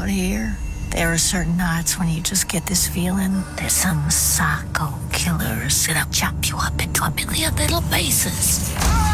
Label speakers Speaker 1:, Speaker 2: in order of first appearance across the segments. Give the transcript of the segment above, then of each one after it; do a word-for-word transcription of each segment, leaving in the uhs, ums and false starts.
Speaker 1: out here. There are certain nights when you just get this feeling there's some psycho killers that'll chop you up into a million little pieces.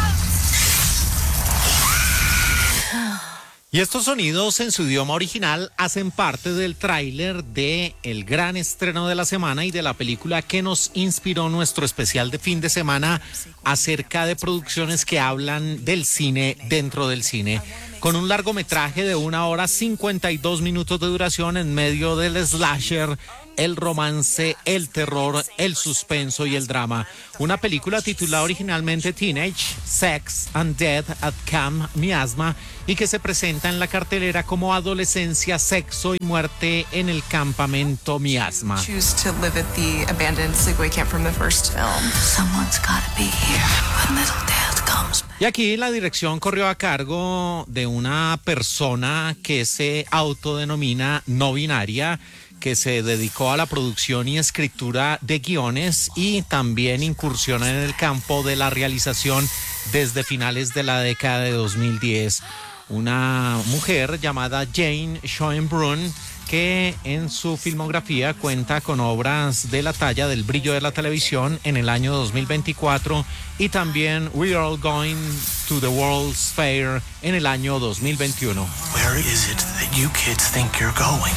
Speaker 2: Y estos sonidos en su idioma original hacen parte del tráiler de el gran estreno de la semana y de la película que nos inspiró nuestro especial de fin de semana acerca de producciones que hablan del cine dentro del cine. Con un largometraje de una hora cincuenta y dos minutos de duración en medio del slasher, el romance, el terror, el suspenso y el drama. Una película titulada originalmente Teenage Sex and Death at Camp Miasma y que se presenta en la cartelera como Adolescencia, Sexo y Muerte en el Campamento Miasma.
Speaker 3: Choose to live at the abandoned sleepaway camp from the first film.
Speaker 1: Someone's gotta be here when little death comes.
Speaker 2: Y aquí la dirección corrió a cargo de una persona que se autodenomina no binaria, que se dedicó a la producción y escritura de guiones y también incursiona en el campo de la realización desde finales de la década de dos mil diez. Una mujer llamada Jane Schoenbrunn, que en su filmografía cuenta con obras de la talla del Brillo de la televisión en el año dos mil veinticuatro y también We're All Going to the World's Fair en el año dos mil veintiuno.
Speaker 4: Where is it that you kids think you're going?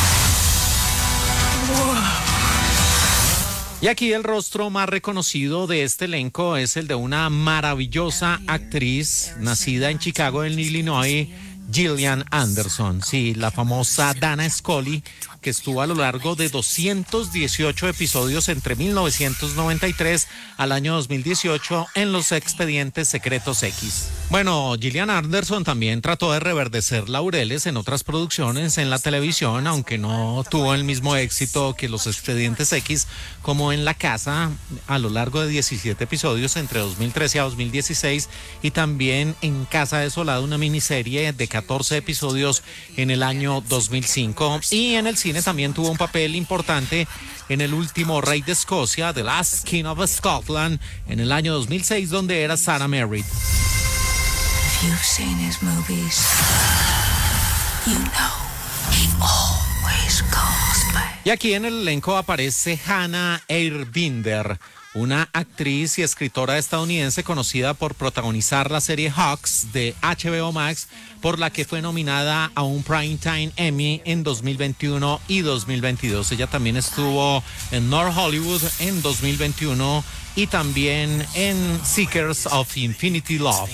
Speaker 2: Y aquí el rostro más reconocido de este elenco es el de una maravillosa actriz nacida en Chicago, en Illinois, Gillian Anderson. Sí, la famosa Dana Scully, que estuvo a lo largo de doscientos dieciocho episodios entre mil novecientos noventa y tres al año dos mil dieciocho en Los Expedientes Secretos X. Bueno, Gillian Anderson también trató de reverdecer laureles en otras producciones en la televisión, aunque no tuvo el mismo éxito que Los Expedientes X, como en La Casa, a lo largo de diecisiete episodios entre dos mil trece a dos mil dieciséis, y también en Casa Desolada, una miniserie de catorce episodios en el año dos mil cinco, y en el cine también tuvo un papel importante en El Último Rey de Escocia, The Last King of Scotland, en el año dos mil seis, donde era Sarah Merritt.
Speaker 1: If you've seen his movies, you know he always comes back.
Speaker 2: Y aquí en el elenco aparece Hannah Eirbinder, una actriz y escritora estadounidense conocida por protagonizar la serie Hawks de H B O Max, por la que fue nominada a un Primetime Emmy en dos mil veintiuno y dos mil veintidós. Ella también estuvo en North Hollywood en dos mil veintiuno y también en Seekers of Infinity Love.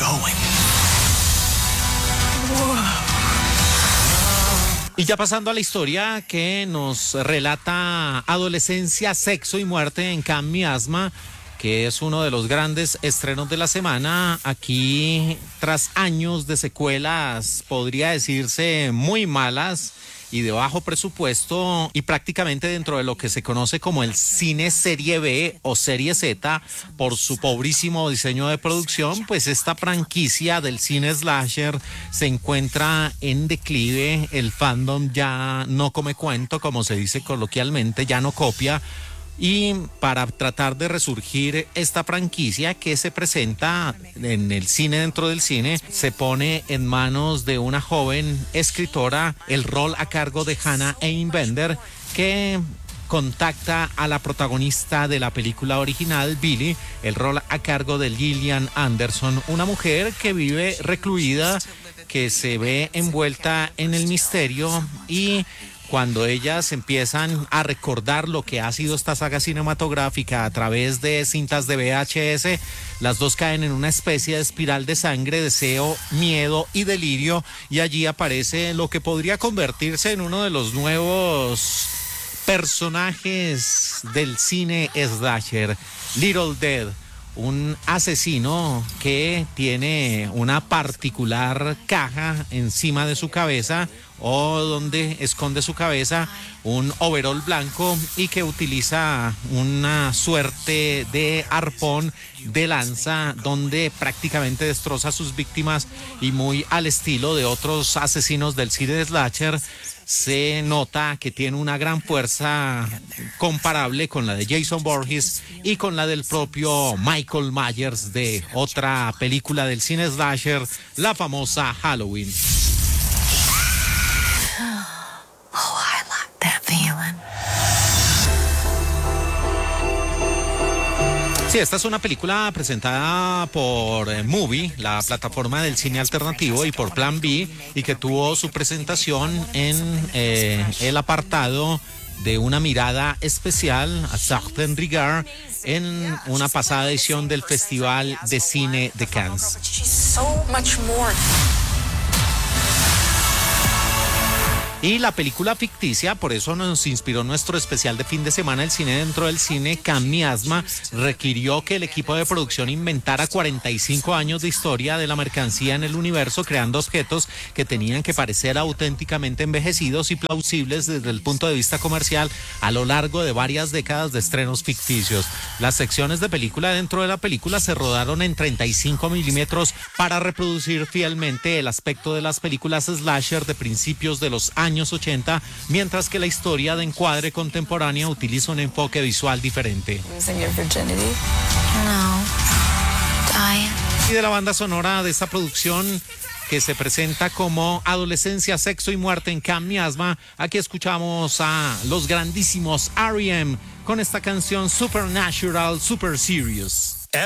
Speaker 2: Y ya pasando a la historia que nos relata Adolescencia, Sexo y Muerte en Camp Miasma, que es uno de los grandes estrenos de la semana. Aquí, tras años de secuelas, podría decirse muy malas y de bajo presupuesto, y prácticamente dentro de lo que se conoce como el cine serie B o serie Z, por su pobrísimo diseño de producción, pues esta franquicia del cine slasher se encuentra en declive. El fandom ya no come cuento, como se dice coloquialmente, ya no copia. Y para tratar de resurgir esta franquicia que se presenta en el cine dentro del cine, se pone en manos de una joven escritora el rol a cargo de Hannah Einbender, que contacta a la protagonista de la película original, Billy, el rol a cargo de Gillian Anderson, una mujer que vive recluida, que se ve envuelta en el misterio, y cuando ellas empiezan a recordar lo que ha sido esta saga cinematográfica a través de cintas de V H S, las dos caen en una especie de espiral de sangre, deseo, miedo y delirio, y allí aparece lo que podría convertirse en uno de los nuevos personajes del cine slasher, Little Dead, un asesino que tiene una particular caja encima de su cabeza, o donde esconde su cabeza, un overol blanco, y que utiliza una suerte de arpón de lanza donde prácticamente destroza a sus víctimas, y muy al estilo de otros asesinos del cine slasher, se nota que tiene una gran fuerza comparable con la de Jason Voorhees y con la del propio Michael Myers de otra película del cine slasher, la famosa Halloween.
Speaker 1: Oh, I like that feeling.
Speaker 2: Sí, esta es una película presentada por eh, Movie, la plataforma del cine alternativo, y por Plan B, y que tuvo su presentación en eh, el apartado de Una mirada especial, a Certain Regard, en una pasada edición del Festival de Cine de Cannes.
Speaker 3: She's so much more.
Speaker 2: Y la película ficticia, por eso nos inspiró nuestro especial de fin de semana, El cine dentro del cine, Can Miasma, requirió que el equipo de producción inventara cuarenta y cinco años de historia de la mercancía en el universo, creando objetos que tenían que parecer auténticamente envejecidos y plausibles desde el punto de vista comercial a lo largo de varias décadas de estrenos ficticios. Las secciones de película dentro de la película se rodaron en treinta y cinco milímetros para reproducir fielmente el aspecto de las películas slasher de principios de los años ochenta, mientras que la historia de encuadre contemporánea utiliza un enfoque visual diferente.
Speaker 3: Losing your virginity?
Speaker 1: No. Dying.
Speaker 2: Y de la banda sonora de esta producción, que se presenta como Adolescencia, Sexo y Muerte en Can Miasma, aquí escuchamos a los grandísimos R E M con esta canción Supernatural, Super Serious.